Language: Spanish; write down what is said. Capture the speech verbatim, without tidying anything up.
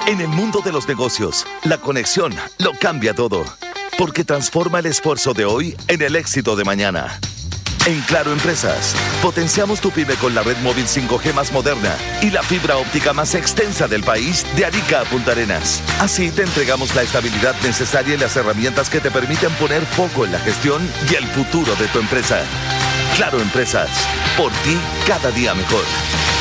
En el mundo de los negocios, la conexión lo cambia todo, porque transforma el esfuerzo de hoy en el éxito de mañana. En Claro Empresas, potenciamos tu pyme con la red móvil cinco G más moderna y la fibra óptica más extensa del país, de Arica a Punta Arenas. Así te entregamos la estabilidad necesaria y las herramientas que te permiten poner foco en la gestión y el futuro de tu empresa. Claro Empresas, por ti cada día mejor.